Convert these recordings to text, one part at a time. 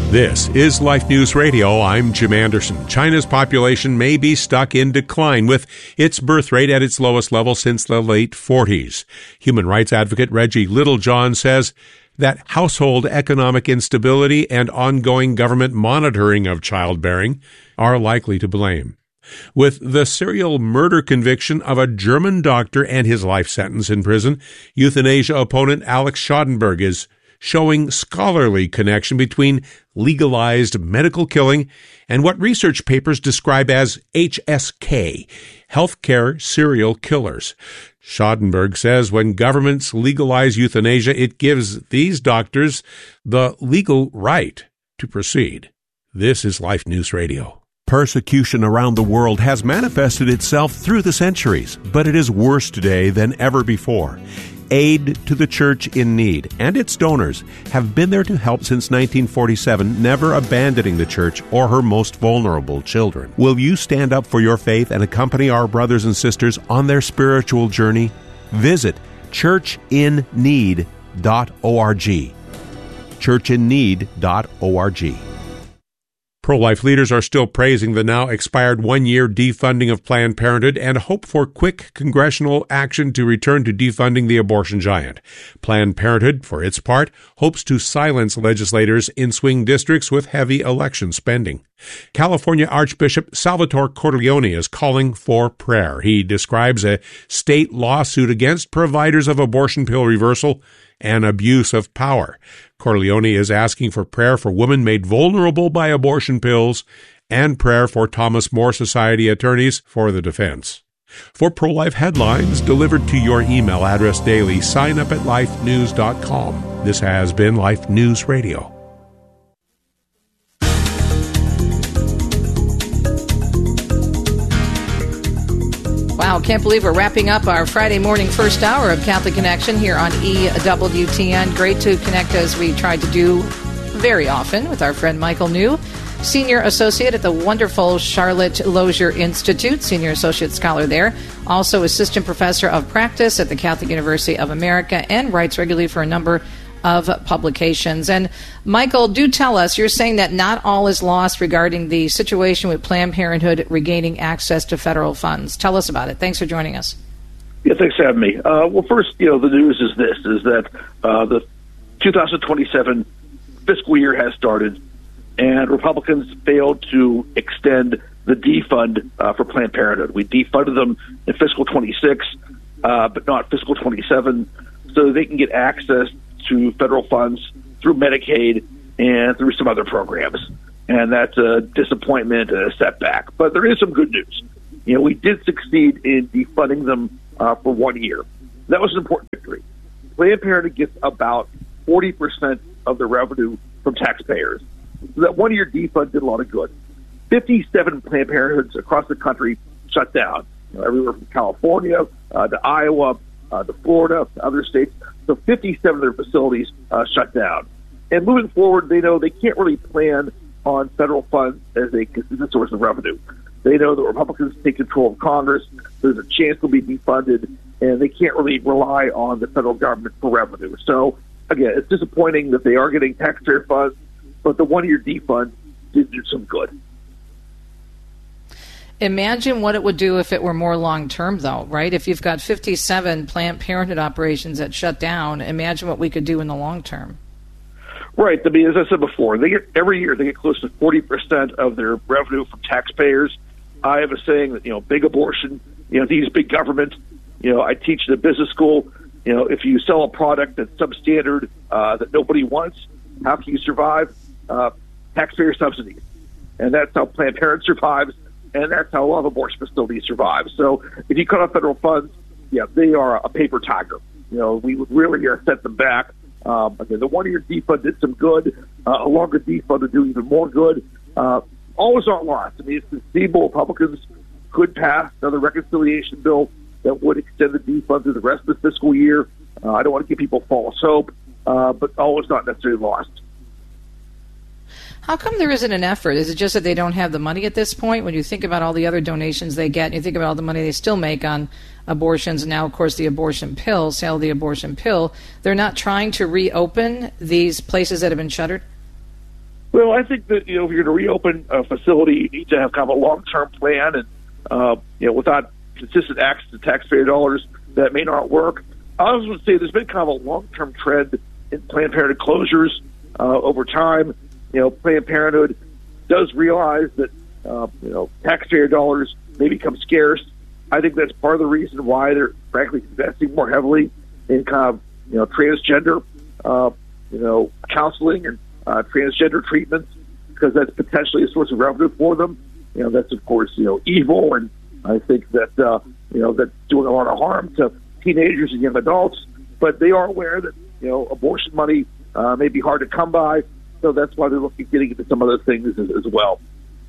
This is Life News Radio. I'm Jim Anderson. China's population may be stuck in decline, with its birth rate at its lowest level since the late 40s. Human rights advocate Reggie Littlejohn says that household economic instability and ongoing government monitoring of childbearing are likely to blame. With the serial murder conviction of a German doctor and his life sentence in prison, euthanasia opponent Alex Schadenberg is showing scholarly connection between legalized medical killing and what research papers describe as HSK, healthcare serial killers. Schadenberg says when governments legalize euthanasia, it gives these doctors the legal right to proceed. This is Life News Radio. Persecution around the world has manifested itself through the centuries, but it is worse today than ever before. Aid to the Church in Need and its donors have been there to help since 1947, never abandoning the Church or her most vulnerable children. Will you stand up for your faith and accompany our brothers and sisters on their spiritual journey? Visit churchinneed.org. churchinneed.org. Pro-life leaders are still praising the now expired one-year defunding of Planned Parenthood and hope for quick congressional action to return to defunding the abortion giant. Planned Parenthood, for its part, hopes to silence legislators in swing districts with heavy election spending. California Archbishop Salvatore Cordileone is calling for prayer. He describes a state lawsuit against providers of abortion pill reversal and abuse of power. Cordileone is asking for prayer for women made vulnerable by abortion pills and prayer for Thomas More Society attorneys for the defense. For pro-life headlines delivered to your email address daily, sign up at lifenews.com. This has been Life News Radio. Wow, can't believe we're wrapping up our Friday morning first hour of Catholic Connection here on EWTN. Great to connect as we try to do very often with our friend Michael New, Senior Associate at the wonderful Charlotte Lozier Institute, Senior Associate Scholar there, also Assistant Professor of Practice at the Catholic University of America, and writes regularly for a number of publications. And Michael, do tell us, you're saying that not all is lost regarding the situation with Planned Parenthood regaining access to federal funds. Tell us about it. Thanks for joining us. Yeah, thanks for having me. Well, first, the news is this, is that the 2027 fiscal year has started, and Republicans failed to extend the defund for Planned Parenthood. We defunded them in fiscal 26, but not fiscal 27, so they can get access to federal funds through Medicaid and through some other programs. And that's a disappointment and a setback. But there is some good news. We did succeed in defunding them for 1 year. That was an important victory. Planned Parenthood gets about 40% of the revenue from taxpayers. So that 1 year defund did a lot of good. 57 Planned Parenthoods across the country shut down, everywhere from California to Iowa to Florida to other states. So 57 of their facilities shut down. And moving forward, they know they can't really plan on federal funds as a consistent source of revenue. They know that Republicans take control of Congress. There's a chance they'll be defunded, and they can't really rely on the federal government for revenue. So, again, it's disappointing that they are getting taxpayer funds, but the 1 year defund did do some good. Imagine what it would do if it were more long-term, though, right? If you've got 57 Planned Parenthood operations that shut down, imagine what we could do in the long term. Right. I mean, as I said before, every year they get close to 40% of their revenue from taxpayers. I have a saying that, big abortion, these big government, I teach at a business school, if you sell a product that's substandard that nobody wants, how can you survive? Taxpayer subsidies. And that's how Planned Parenthood survives. And that's how a lot of abortion facilities survive. So if you cut off federal funds, they are a paper tiger. We would really set them back. Again, the 1 year defund did some good. A longer defund would do even more good. All is not lost. I mean, it's conceivable Republicans could pass another reconciliation bill that would extend the defund through the rest of the fiscal year. I don't want to give people false hope, but all is not necessarily lost. How come there isn't an effort? Is it just that they don't have the money at this point? When you think about all the other donations they get, and you think about all the money they still make on abortions, and now, of course, the abortion pill, sale of the abortion pill, they're not trying to reopen these places that have been shuttered? Well, I think that, if you're going to reopen a facility, you need to have kind of a long-term plan, and, without consistent access to taxpayer dollars, that may not work. I also would say there's been kind of a long-term trend in Planned Parenthood closures over time. Planned Parenthood does realize that, taxpayer dollars may become scarce. I think that's part of the reason why they're, frankly, investing more heavily in kind of, transgender, counseling and transgender treatments, because that's potentially a source of revenue for them. That's, of course, evil, and I think that, that's doing a lot of harm to teenagers and young adults. But they are aware that, abortion money may be hard to come by, so that's why they're looking at getting into some other things as well.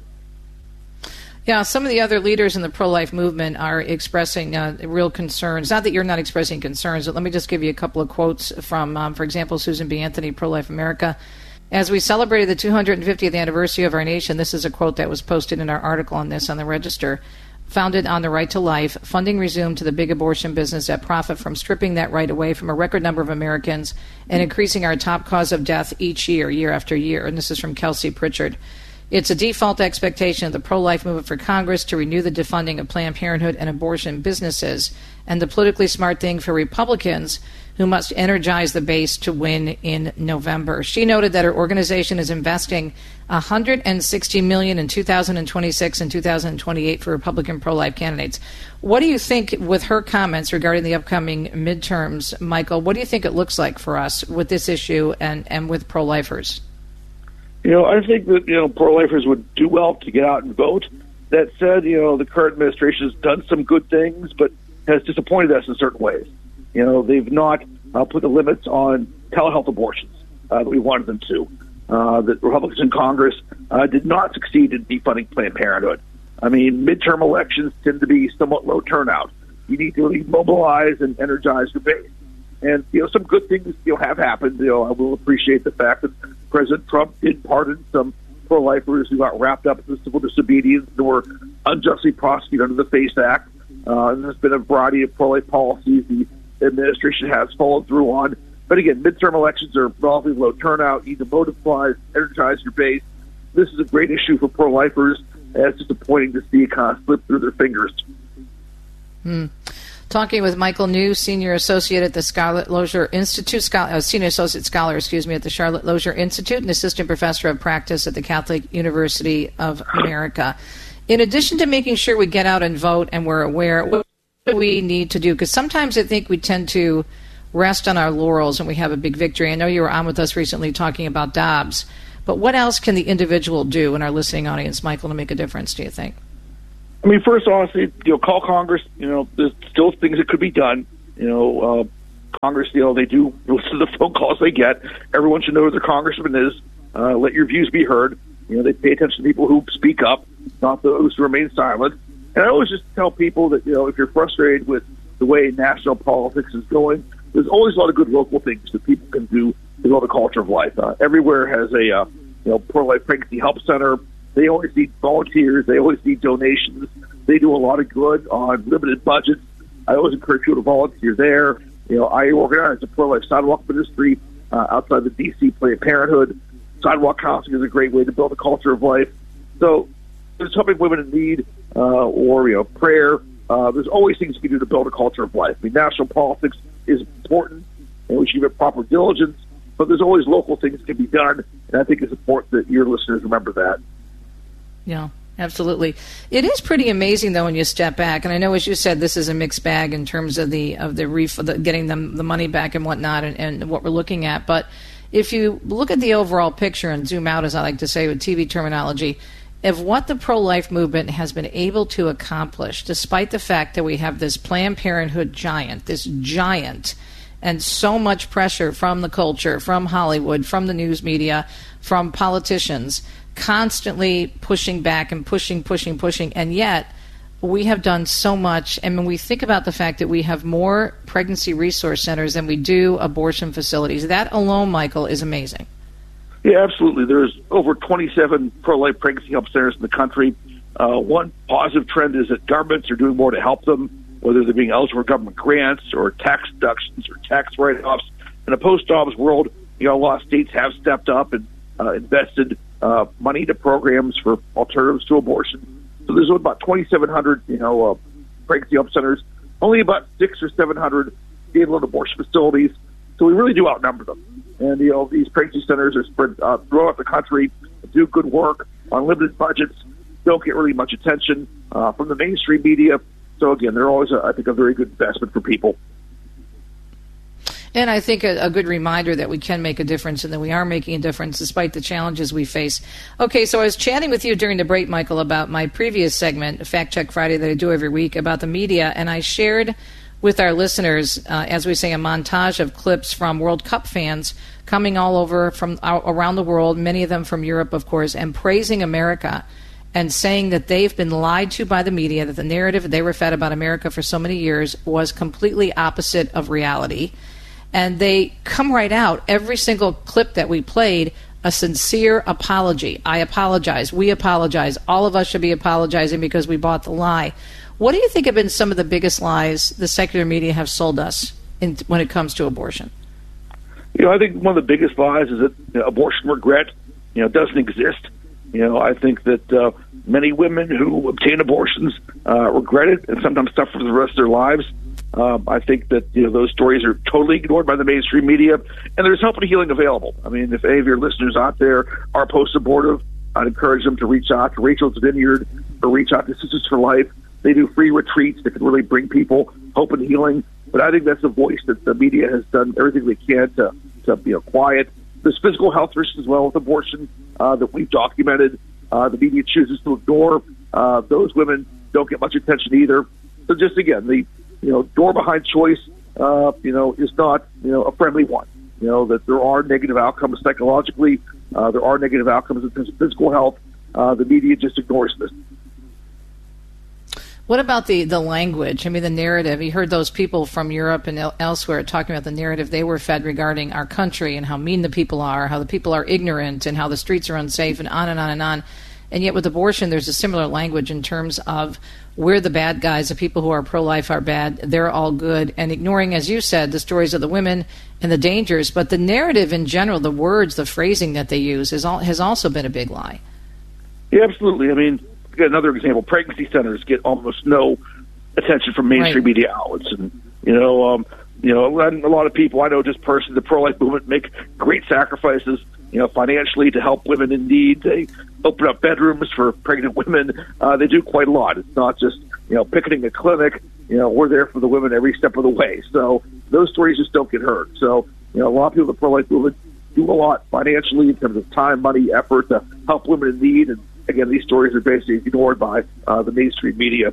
Yeah, some of the other leaders in the pro-life movement are expressing real concerns. Not that you're not expressing concerns, but let me just give you a couple of quotes from, for example, Susan B. Anthony, Pro-Life America. As we celebrated the 250th anniversary of our nation, this is a quote that was posted in our article on this on the Register. Founded on the right to life, funding resumed to the big abortion business that profit from stripping that right away from a record number of Americans and increasing our top cause of death each year, year after year. And this is from Kelsey Pritchard. It's a default expectation of the pro-life movement for Congress to renew the defunding of Planned Parenthood and abortion businesses, and the politically smart thing for Republicans, who must energize the base to win in November. She noted that her organization is investing $160 million in 2026 and 2028 for Republican pro-life candidates. What do you think, with her comments regarding the upcoming midterms, Michael? What do you think it looks like for us with this issue and with pro-lifers? I think that, pro-lifers would do well to get out and vote. That said, the current administration has done some good things, but has disappointed us in certain ways. They've not put the limits on telehealth abortions that we wanted them to. The Republicans in Congress did not succeed in defunding Planned Parenthood. I mean, midterm elections tend to be somewhat low turnout. You need to really mobilize and energize your base. And, some good things, have happened. I will appreciate the fact that President Trump did pardon some pro-lifers who got wrapped up in civil disobedience and were unjustly prosecuted under the FACE Act. And there's been a variety of pro-life policies the administration has followed through on. But again, midterm elections are relatively low turnout. You need to mobilize, energize your base. This is a great issue for pro-lifers, and it's disappointing to see it kind of slip through their fingers. Talking with Michael New, Senior Associate at the Charlotte Lozier Institute, Senior Associate Scholar, at the Charlotte Lozier Institute, and Assistant Professor of Practice at the Catholic University of America. In addition to making sure we get out and vote and we're aware, what do we need to do? Because sometimes I think we tend to rest on our laurels and we have a big victory. I know you were on with us recently talking about Dobbs, but what else can the individual do in our listening audience, Michael, to make a difference, do you think? I mean, first, honestly, call Congress. There's still things that could be done. Congress, they do listen to the phone calls they get. Everyone should know who their congressman is. Let your views be heard. They pay attention to people who speak up, not those who remain silent. And I always just tell people that, if you're frustrated with the way national politics is going, there's always a lot of good local things that people can do to build a culture of life. Everywhere has a, pro-life pregnancy help center. They always need volunteers. They always need donations. They do a lot of good on limited budgets. I always encourage you to volunteer there. I organize a pro-life sidewalk ministry outside the D.C. Planned Parenthood. Sidewalk counseling is a great way to build a culture of life. So there's helping women in need or prayer. There's always things you can do to build a culture of life. I mean, national politics is important, and we should give it proper diligence, but there's always local things that can be done, and I think it's important that your listeners remember that. Yeah, absolutely. It is pretty amazing, though, when you step back. And I know, as you said, this is a mixed bag in terms of the getting them the money back and whatnot, and what we're looking at. But if you look at the overall picture and zoom out, as I like to say with TV terminology, of what the pro-life movement has been able to accomplish, despite the fact that we have this Planned Parenthood giant, and so much pressure from the culture, from Hollywood, from the news media, from politicians, constantly pushing back and pushing, and yet we have done so much. And when we think about the fact that we have more pregnancy resource centers than we do abortion facilities, that alone, Michael, is amazing. Yeah, absolutely. There's over 27 pro-life pregnancy help centers in the country. One positive trend is that governments are doing more to help them, whether they're being eligible for government grants or tax deductions or tax write-offs. In a post-Dobbs world, a lot of states have stepped up and invested money to programs for alternatives to abortion. So there's about 2,700, pregnancy help centers, only about 600 or 700 standalone abortion facilities. So we really do outnumber them. And, these pregnancy centers are spread throughout the country, do good work on limited budgets, don't get really much attention from the mainstream media. So, again, they're always, I think, a very good investment for people. And I think a good reminder that we can make a difference and that we are making a difference despite the challenges we face. Okay, so I was chatting with you during the break, Michael, about my previous segment, Fact Check Friday, that I do every week about the media, and I shared with our listeners, as we say, a montage of clips from World Cup fans coming all over from around the world, many of them from Europe, of course, and praising America and saying that they've been lied to by the media, that the narrative they were fed about America for so many years was completely opposite of reality. And they come right out, every single clip that we played, a sincere apology. I apologize. We apologize. All of us should be apologizing because we bought the lie. What do you think have been some of the biggest lies the secular media have sold us when it comes to abortion? I think one of the biggest lies is that abortion regret, doesn't exist. I think that many women who obtain abortions regret it and sometimes suffer for the rest of their lives. I think that those stories are totally ignored by the mainstream media, and there's help and healing available. I mean, if any of your listeners out there are post-abortive, I'd encourage them to reach out to Rachel's Vineyard or reach out to Sisters for Life. They do free retreats that can really bring people hope and healing. But I think that's a voice that the media has done everything they can to quiet. There's physical health risks as well with abortion that we've documented. The media chooses to ignore. Those women don't get much attention either. So just again, the door behind choice, is not, a friendly one. That there are negative outcomes psychologically. There are negative outcomes in terms of physical health. The media just ignores this. What about the language? I mean, the narrative. You heard those people from Europe and elsewhere talking about the narrative they were fed regarding our country and how mean the people are, how the people are ignorant, and how the streets are unsafe, and on and on and on. And yet with abortion, there's a similar language in terms of we're the bad guys, the people who are pro-life are bad, they're all good, and ignoring, as you said, the stories of the women and the dangers. But the narrative in general, the words, the phrasing that they use has also been a big lie. Yeah, absolutely. I mean, another example, pregnancy centers get almost no attention from mainstream media outlets. And, a lot of people I know just personally, the pro-life movement make great sacrifices, financially to help women in need. They open up bedrooms for pregnant women. They do quite a lot. It's not just, picketing a clinic. We're there for the women every step of the way. So those stories just don't get heard. So, a lot of people in the pro-life movement do a lot financially in terms of time, money, effort to help women in need. And again, these stories are basically ignored by the mainstream media.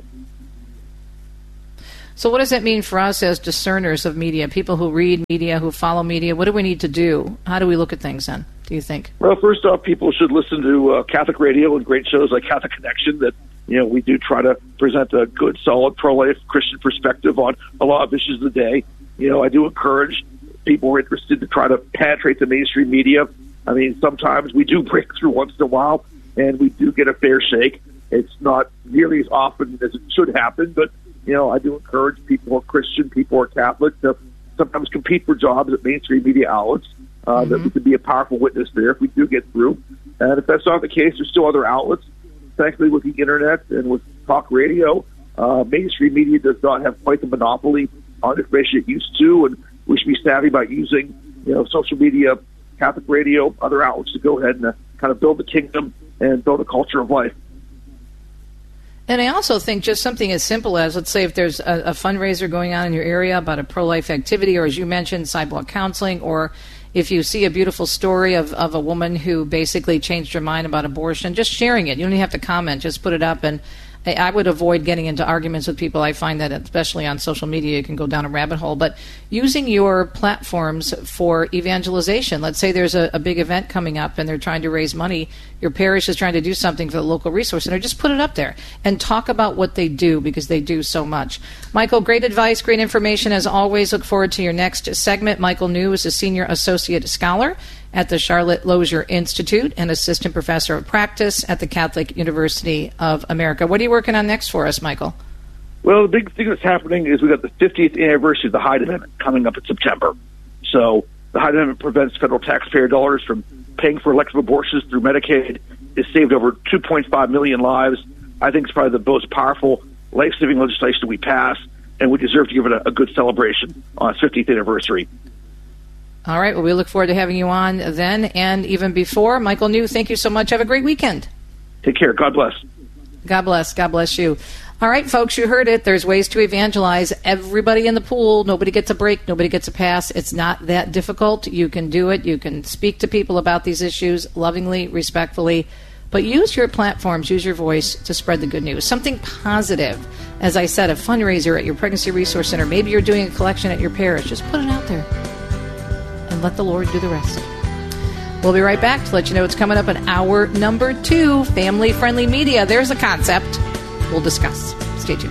So what does that mean for us as discerners of media, people who read media, who follow media? What do we need to do? How do we look at things then, do you think? Well, first off, people should listen to Catholic radio and great shows like Catholic Connection that, we do try to present a good, solid, pro-life Christian perspective on a lot of issues of the day. I do encourage people who are interested to try to penetrate the mainstream media. I mean, sometimes we do break through once in a while, and we do get a fair shake. It's not nearly as often as it should happen, but, I do encourage people who are Christian, people who are Catholic to sometimes compete for jobs at mainstream media outlets, that we can be a powerful witness there if we do get through. And if that's not the case, there's still other outlets. Thankfully, with the Internet and with talk radio, mainstream media does not have quite the monopoly on information it used to, and we should be savvy about using, social media, Catholic radio, other outlets to go ahead and kind of build the kingdom and build a culture of life. And I also think just something as simple as, let's say if there's a fundraiser going on in your area about a pro-life activity, or as you mentioned, sidewalk counseling, or if you see a beautiful story of a woman who basically changed her mind about abortion, just sharing it. You don't even have to comment, just put it up. And I would avoid getting into arguments with people. I find that especially on social media, you can go down a rabbit hole. But using your platforms for evangelization, let's say there's a big event coming up and they're trying to raise money. Your parish is trying to do something for the local resource center. Just put it up there and talk about what they do, because they do so much. Michael, great advice, great information. As always, look forward to your next segment. Michael New is a senior associate scholar at the Charlotte Lozier Institute and assistant professor of practice at the Catholic University of America. What are you working on next for us, Michael? Well, the big thing that's happening is we got the 50th anniversary of the Hyde Amendment coming up in September. So the Hyde Amendment prevents federal taxpayer dollars from paying for elective abortions through Medicaid has saved over 2.5 million lives. I think it's probably the most powerful life-saving legislation we passed, and we deserve to give it a good celebration on its 50th anniversary. All right. Well, we look forward to having you on then and even before. Michael New, thank you so much. Have a great weekend. Take care. God bless. God bless. God bless you. All right, folks, you heard it. There's ways to evangelize. Everybody in the pool. Nobody gets a break. Nobody gets a pass. It's not that difficult. You can do it. You can speak to people about these issues lovingly, respectfully. But use your platforms, use your voice to spread the good news. Something positive. As I said, a fundraiser at your Pregnancy Resource Center. Maybe you're doing a collection at your parish. Just put it out there and let the Lord do the rest. We'll be right back to let you know what's coming up in hour number 2, family-friendly media. There's a concept we'll discuss. Stay tuned.